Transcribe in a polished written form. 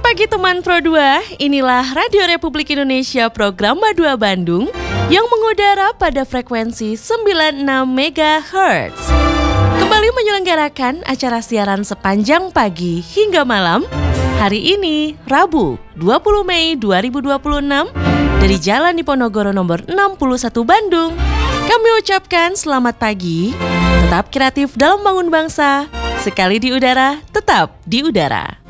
Selamat pagi teman Pro 2, inilah Radio Republik Indonesia program Madua Bandung yang mengudara pada frekuensi 96 MHz. Kembali menyelenggarakan acara siaran sepanjang pagi hingga malam. Hari ini, Rabu 20 Mei 2026 dari Jalan Diponegoro nomor 61 Bandung. Kami ucapkan selamat pagi, tetap kreatif dalam bangun bangsa, sekali di udara, tetap di udara.